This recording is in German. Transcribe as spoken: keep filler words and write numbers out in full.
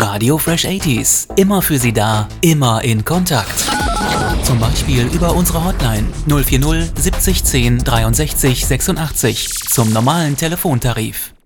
Radio Fresh achtziger. Immer für Sie da, immer in Kontakt. Zum Beispiel über unsere Hotline null vier null siebzig zehn dreiundsechzig sechsundachtzig zum normalen Telefontarif.